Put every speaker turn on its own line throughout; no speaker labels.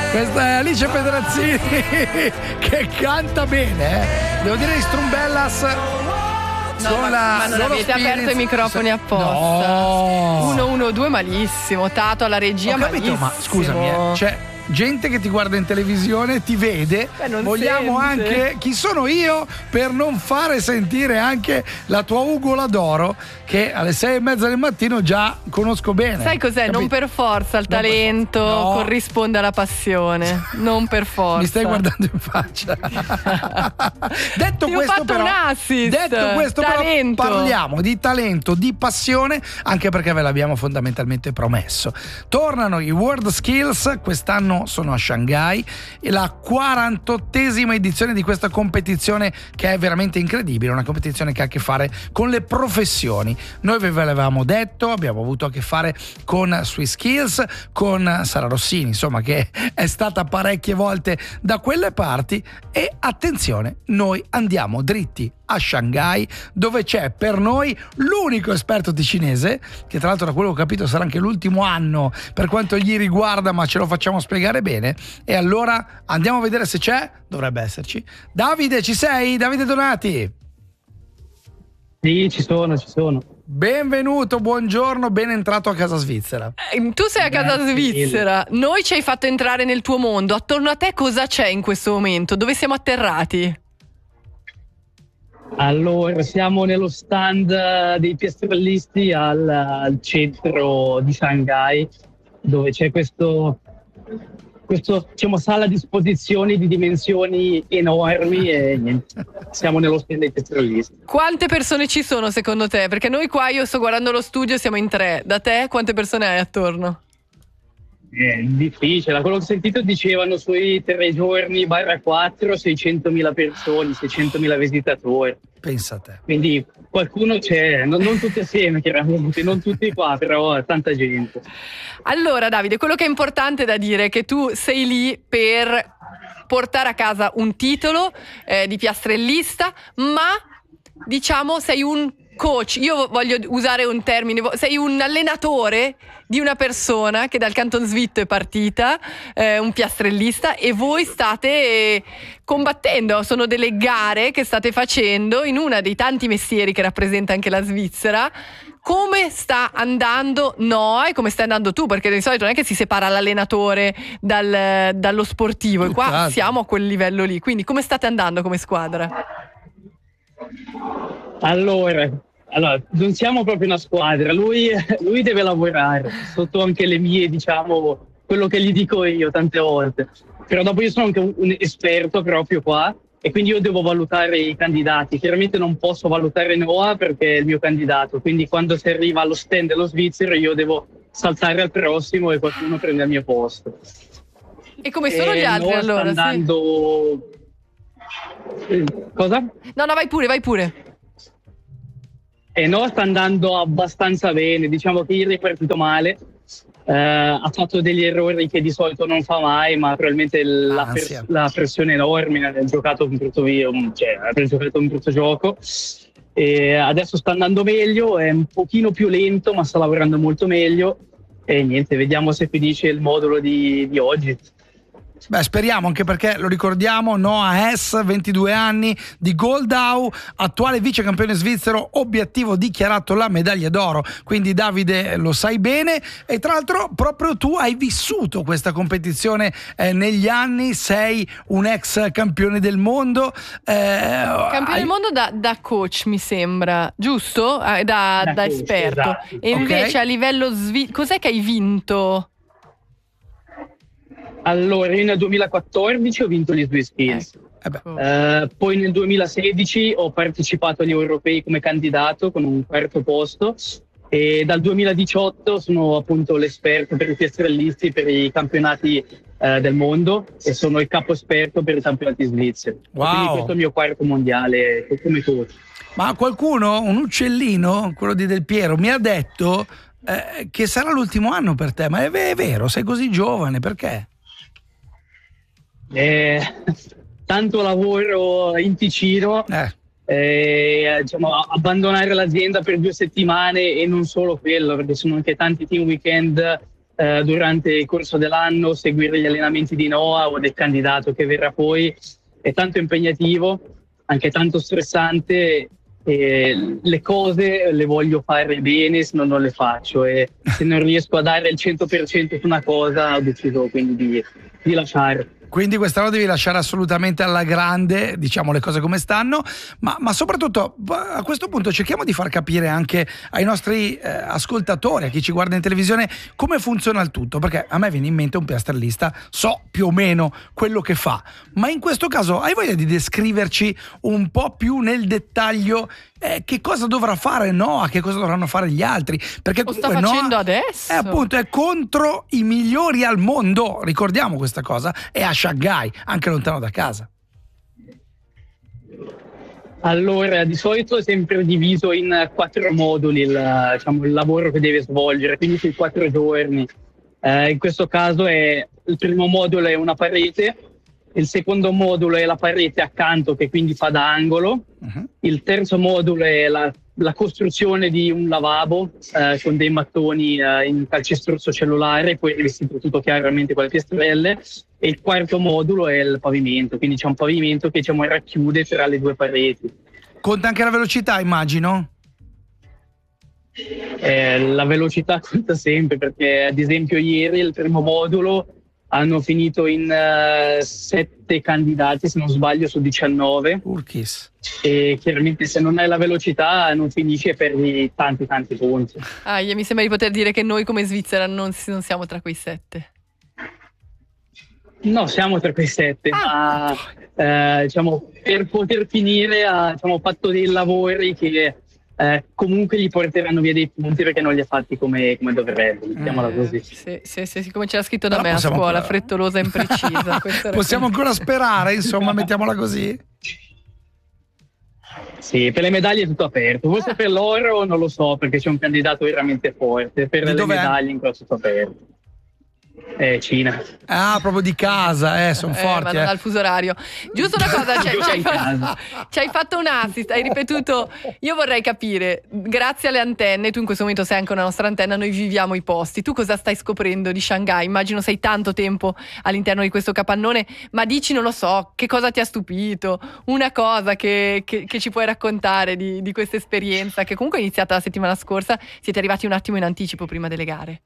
Questa è Alice Pedrazzini che canta bene, Devo dire di Strumbellas.
No, ma non avete aperto i microfoni apposta.
No.
112 malissimo. Tato alla regia.
Ho capito,
malissimo.
ma scusami, c'è gente che ti guarda in televisione, ti vede. Vogliamo
sente.
anche chi sono io per non fare sentire anche la tua ugola d'oro, che alle 6:30 del mattino già conosco bene.
Sai cos'è?
Capito?
Non per forza il talento corrisponde alla passione. Non per forza.
Mi stai guardando in faccia. Detto
Ti ho
questo,
fatto
però,
un assist.
detto questo, però,
Talento.
parliamo di talento, di passione, anche perché ve l'abbiamo fondamentalmente promesso. Tornano i World Skills, quest'anno sono a Shanghai, e la 48esima edizione di questa competizione, che è veramente incredibile, una competizione che ha a che fare con le professioni. Noi ve l'avevamo detto, abbiamo avuto a che fare con Swiss Skills, con Sara Rossini, insomma, che è stata parecchie volte da quelle parti, e attenzione, noi andiamo dritti a Shanghai, dove c'è per noi l'unico esperto di cinese, che tra l'altro, da quello che ho capito, sarà anche l'ultimo anno per quanto gli riguarda, ma ce lo facciamo spiegare bene. E allora andiamo a vedere se c'è. Dovrebbe esserci. Davide, ci sei? Davide Donati?
Sì, ci sono.
Benvenuto, buongiorno, ben entrato a casa svizzera.
Tu sei a casa
Grazie
svizzera, noi ci hai fatto entrare nel tuo mondo. Attorno a te cosa c'è in questo momento? Dove siamo atterrati?
Allora, siamo nello stand dei piastrellisti al centro di Shanghai, dove c'è questo diciamo, sala di esposizioni di dimensioni enormi, e niente, siamo nello stand dei piastrellisti.
Quante persone ci sono secondo te? Perché noi qua, io sto guardando lo studio, siamo in 3. Da te quante persone hai attorno?
È difficile, da quello che ho sentito dicevano sui 3 giorni /4 600.000 persone, 600.000 visitatori.
Pensa a te.
Quindi qualcuno c'è, non tutti assieme chiaramente, non tutti qua, però tanta gente.
Allora Davide, quello che è importante da dire è che tu sei lì per portare a casa un titolo di piastrellista, ma diciamo sei un coach. Io voglio usare un termine, sei un allenatore di una persona che dal Canton Svitto è partita, un piastrellista, e voi state combattendo, sono delle gare che state facendo in una dei tanti mestieri che rappresenta anche la Svizzera. Come sta andando Noah e come stai andando tu? Perché di solito non è che si separa l'allenatore dallo sportivo, e qua siamo a quel livello lì. Quindi come state andando come squadra?
Allora, non siamo proprio una squadra, lui deve lavorare sotto anche le mie, diciamo, quello che gli dico io tante volte. Però dopo io sono anche un esperto proprio qua, e quindi io devo valutare i candidati. Chiaramente non posso valutare Noah perché è il mio candidato, quindi quando si arriva allo stand dello svizzero io devo saltare al prossimo e qualcuno prende il mio posto.
E come sono gli altri
Noah
allora?
sta andando... Cosa?
No, vai pure.
Noah sta andando abbastanza bene, diciamo che ieri è partito male. Ha fatto degli errori che di solito non fa mai, ma probabilmente la pressione enorme, ha giocato un brutto un brutto gioco, e adesso sta andando meglio, è un pochino più lento ma sta lavorando molto meglio, e niente, vediamo se finisce il modulo di oggi.
Beh, speriamo, anche perché lo ricordiamo, Noah Hess, 22 anni, di Goldau, attuale vice campione svizzero, obiettivo dichiarato la medaglia d'oro. Quindi Davide, lo sai bene, e tra l'altro proprio tu hai vissuto questa competizione negli anni, sei un ex campione del mondo.
Campione del mondo da coach, mi sembra, giusto? Da
coach,
esperto.
esatto.
E invece
Ok.
a livello cos'è che hai vinto?
Allora, io nel 2014 ho vinto gli Swiss Skills. Poi nel 2016 ho partecipato agli europei come candidato con un 4° posto, e dal 2018 sono appunto l'esperto per i piastrellisti per i campionati del mondo, e sono il capo esperto per i campionati svizzeri.
Wow.
Quindi questo è il mio 4° mondiale come coach.
Ma qualcuno, un uccellino, quello di Del Piero, mi ha detto che sarà l'ultimo anno per te. Ma è vero, sei così giovane, perché?
Tanto lavoro in Ticino, diciamo, abbandonare l'azienda per 2 settimane, e non solo quello, perché sono anche tanti team weekend durante il corso dell'anno, seguire gli allenamenti di Noah o del candidato che verrà poi, è tanto impegnativo, anche tanto stressante. Le cose le voglio fare bene, se no non le faccio, e se non riesco a dare il 100% su una cosa ho deciso quindi di lasciare.
Quindi quest'anno devi lasciare assolutamente alla grande, diciamo le cose come stanno, ma soprattutto a questo punto cerchiamo di far capire anche ai nostri ascoltatori, a chi ci guarda in televisione, come funziona il tutto, perché a me viene in mente un piastrellista, so più o meno quello che fa, ma in questo caso hai voglia di descriverci un po' più nel dettaglio che cosa dovrà fare Noah, che cosa dovranno fare gli altri, perché
lo sta facendo adesso,
appunto è contro i migliori al mondo, ricordiamo questa cosa, è a Shanghai, anche lontano da casa.
Allora, di solito è sempre diviso in 4 moduli il lavoro che deve svolgere, quindi sui 4 giorni. In questo caso il primo modulo è una parete, il secondo modulo è la parete accanto che quindi fa da angolo, il terzo modulo è la costruzione di un lavabo con dei mattoni in calcestruzzo cellulare, poi rivestito tutto chiaramente con le piastrelle, e il quarto modulo è il pavimento, quindi c'è un pavimento che racchiude tra le 2 pareti.
Conta anche la velocità, immagino?
La velocità conta sempre, perché ad esempio ieri il primo modulo hanno finito in 7 candidati, se non sbaglio, su 19.
Urchis.
E chiaramente se non hai la velocità non finisce, per tanti punti.
Mi sembra di poter dire che noi come Svizzera non siamo tra quei 7.
No, siamo tra quei 7, ma per poter finire ho fatto dei lavori che comunque gli porteranno via dei punti, perché non li ha fatti come dovrebbe, mettiamola così.
Sì, come c'era scritto da
Però
me a scuola,
ancora...
frettolosa e imprecisa.
Possiamo ancora sperare, insomma, mettiamola così.
Sì, per le medaglie è tutto aperto, forse per l'oro non lo so, perché c'è un candidato veramente forte, per le medaglie in tutto aperto. Cina.
Proprio di casa, sono forti.
Ma non al fuso orario. Giusto una cosa, ci hai fatto un assist, hai ripetuto. Io vorrei capire, grazie alle antenne, tu in questo momento sei anche una nostra antenna, noi viviamo i posti. Tu cosa stai scoprendo di Shanghai? Immagino sei tanto tempo all'interno di questo capannone, ma dici, non lo so, che cosa ti ha stupito? Una cosa che ci puoi raccontare di questa esperienza, che comunque è iniziata la settimana scorsa, siete arrivati un attimo in anticipo prima delle gare.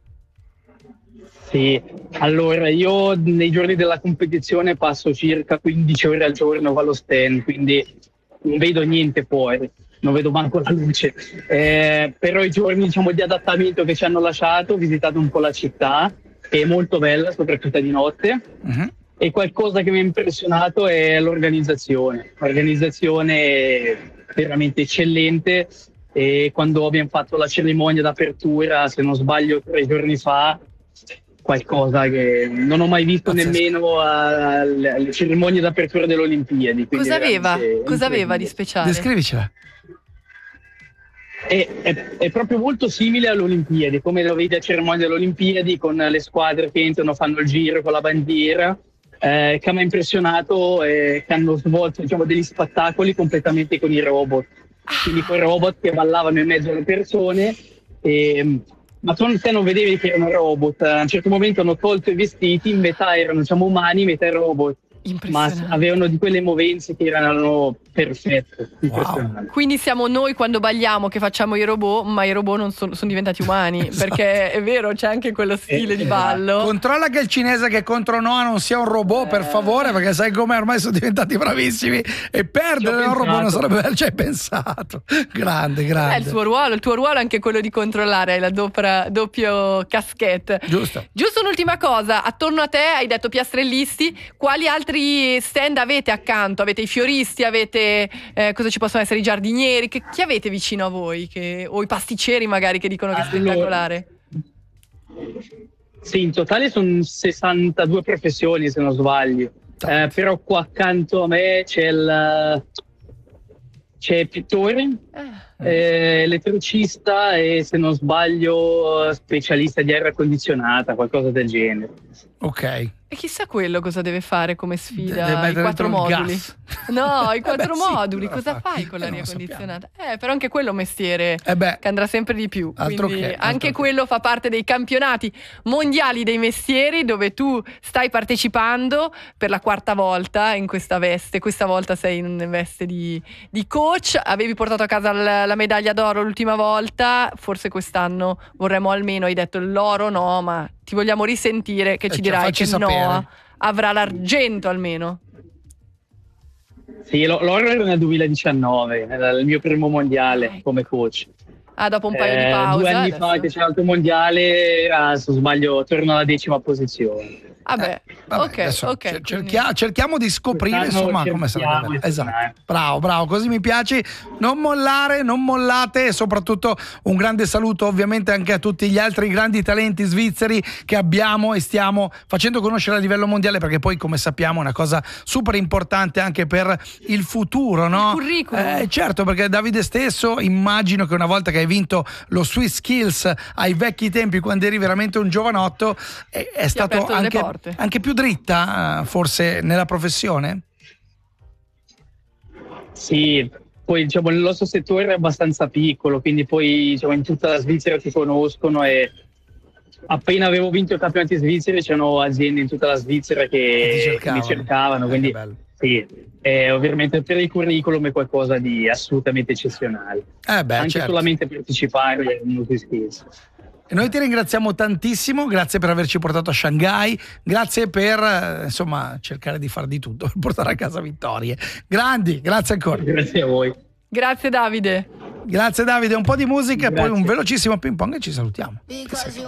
Sì, allora io nei giorni della competizione passo circa 15 ore al giorno allo stand, quindi non vedo niente fuori, non vedo manco la luce. Però i giorni di adattamento che ci hanno lasciato, ho visitato un po' la città, che è molto bella, soprattutto di notte. E qualcosa che mi ha impressionato è l'organizzazione. L'organizzazione è veramente eccellente, e quando abbiamo fatto la cerimonia d'apertura, se non sbaglio 3 giorni fa, qualcosa che non ho mai visto nemmeno alle cerimonie d'apertura delle Olimpiadi.
Cosa aveva di speciale?
Descrivicela.
È proprio molto simile alle Olimpiadi, come lo vedi a cerimonia delle Olimpiadi, con le squadre che entrano, fanno il giro con la bandiera. Che mi ha impressionato che hanno svolto degli spettacoli completamente con i robot, quindi con i robot che ballavano in mezzo alle persone, ma te non vedevi che erano robot. A un certo momento hanno tolto i vestiti, in metà erano umani, metà robot, ma avevano di quelle movenze che erano perfette.
Wow.
Quindi siamo noi quando balliamo che facciamo i robot, ma i robot non sono diventati umani. Esatto. Perché è vero, c'è anche quello stile di ballo.
Controlla che il cinese che contro Noah non sia un robot, per favore, perché sai come ormai sono diventati bravissimi, e perdere un robot non sarebbe bello. Ci hai pensato. Grande.
È il tuo ruolo è anche quello di controllare, hai la doppio caschette.
Giusto
Un'ultima cosa, attorno a te hai detto piastrellisti, quali altri stand avete accanto? Avete i fioristi, avete cosa ci possono essere, i giardinieri, chi avete vicino a voi, o i pasticceri magari che dicono che è spettacolare?
Sì, in totale sono 62 professioni, se non sbaglio, però qua accanto a me c'è il pittore, elettricista e, se non sbaglio, specialista di aria condizionata, qualcosa del genere.
Ok.
E chissà quello cosa deve fare come sfida,
deve
i 4 moduli. No, i 4
sì,
moduli, cosa fai con l'aria
non
condizionata? Però anche quello è un mestiere
beh,
che andrà sempre di più.
altro
Quindi
che,
anche
altro
quello fa parte dei campionati mondiali dei mestieri, dove tu stai partecipando per la 4ª volta in questa veste. Questa volta sei in veste di coach. Avevi portato a casa la medaglia d'oro l'ultima volta, forse quest'anno vorremmo almeno, hai detto l'oro no, ma ti vogliamo risentire che ci dirai
facci
che
sapere.
Noah avrà l'argento almeno.
Sì, l'oro era nel 2019, era il mio primo mondiale come coach.
Dopo un paio di pause.
2 anni fa che c'è l'altro mondiale, era, se non sbaglio, torno alla 10ª posizione.
Vabbè, ok.
Cerchiamo di scoprire
Quest'anno
insomma come sarà.
cerchiamo di
Esatto.
tornare.
Bravo, così mi piace. Non mollare, non mollate, e soprattutto un grande saluto ovviamente anche a tutti gli altri grandi talenti svizzeri che abbiamo e stiamo facendo conoscere a livello mondiale, perché poi, come sappiamo, è una cosa super importante anche per il futuro, no?
Il curriculum.
Certo, perché Davide stesso, immagino che una volta che hai vinto lo Swiss Skills ai vecchi tempi, quando eri veramente un giovanotto, è stato anche più dritta forse nella professione?
Sì, poi diciamo il nostro settore è abbastanza piccolo, quindi poi diciamo, in tutta la Svizzera ti conoscono, e appena avevo vinto i campionati svizzeri c'erano aziende in tutta la Svizzera che mi cercavano, quindi sì, ovviamente per il curriculum è qualcosa di assolutamente eccezionale. Anche
certo.
Solamente partecipare è uno di skills.
E noi ti ringraziamo tantissimo, grazie per averci portato a Shanghai, grazie per insomma cercare di fare di tutto per portare a casa vittorie. Grandi, grazie ancora.
Grazie a voi.
Grazie Davide.
Grazie Davide, un po' di musica e poi un velocissimo ping pong e ci salutiamo.